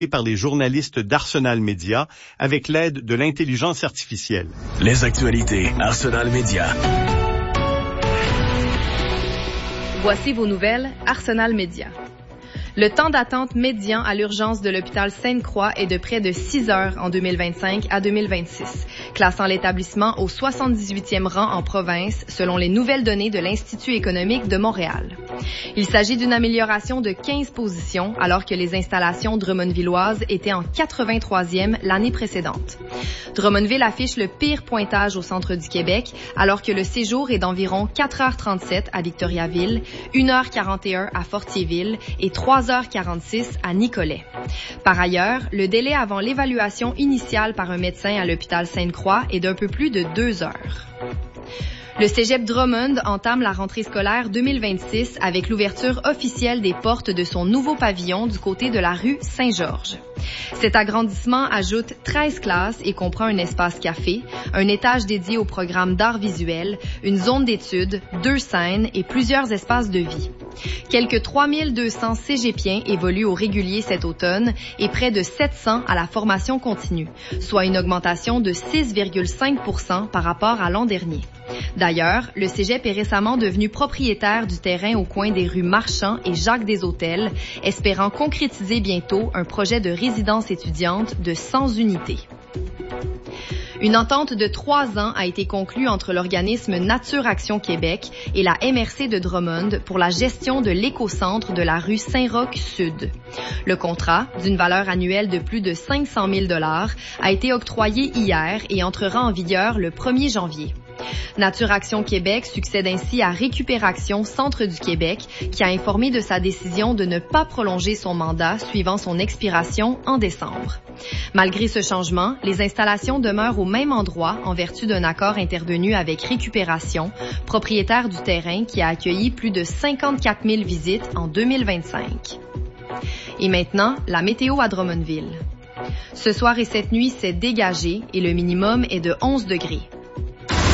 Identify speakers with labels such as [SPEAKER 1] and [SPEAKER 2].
[SPEAKER 1] par les journalistes d'Arsenal Média avec l'aide de l'intelligence artificielle.
[SPEAKER 2] Les actualités Arsenal Média.
[SPEAKER 3] Voici vos nouvelles Arsenal Média. Le temps d'attente médian à l'urgence de l'hôpital Sainte-Croix est de près de 6 heures en 2025 à 2026, classant l'établissement au 78e rang en province selon les nouvelles données de l'Institut économique de Montréal. Il s'agit d'une amélioration de 15 positions alors que les installations drummondvilloises étaient en 83e l'année précédente. Drummondville affiche le pire pointage au centre du Québec alors que le séjour est d'environ 4h37 à Victoriaville, 1h41 à Fortierville et 3h46 à Nicolet. Par ailleurs, le délai avant l'évaluation initiale par un médecin à l'hôpital Sainte-Croix est d'un peu plus de 2 heures. Le Cégep Drummond entame la rentrée scolaire 2026 avec l'ouverture officielle des portes de son nouveau pavillon du côté de la rue Saint-Georges. Cet agrandissement ajoute 13 classes et comprend un espace café, un étage dédié au programme d'art visuel, une zone d'études, 2 scènes et plusieurs espaces de vie. Quelques 3200 cégepiens évoluent au régulier cet automne et près de 700 à la formation continue, soit une augmentation de 6,5% par rapport à l'an dernier. D'ailleurs, le Cégep est récemment devenu propriétaire du terrain au coin des rues Marchand et Jacques-des-Hôtels, espérant concrétiser bientôt un projet de résidence étudiante de 100 unités. Une entente de 3 ans a été conclue entre l'organisme Nature Action Québec et la MRC de Drummond pour la gestion de l'écocentre de la rue Saint-Roch-Sud. Le contrat, d'une valeur annuelle de plus de 500 000 $, a été octroyé hier et entrera en vigueur le 1er janvier. Nature Action Québec succède ainsi à Récupération Centre du Québec, qui a informé de sa décision de ne pas prolonger son mandat suivant son expiration en décembre. Malgré ce changement, les installations demeurent au même endroit en vertu d'un accord intervenu avec Récupération, propriétaire du terrain qui a accueilli plus de 54 000 visites en 2025. Et maintenant, la météo à Drummondville. Ce soir et cette nuit, c'est dégagé et le minimum est de 11 degrés.